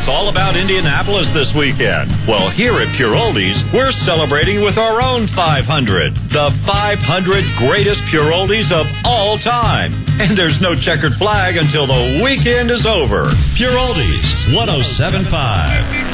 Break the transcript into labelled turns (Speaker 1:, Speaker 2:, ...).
Speaker 1: It's all about Indianapolis this weekend. Well, here at Pure Oldies, we're celebrating with our own 500. The 500 greatest Pure Oldies of all time. And there's no checkered flag until the weekend is over. Pure Oldies, 107.5.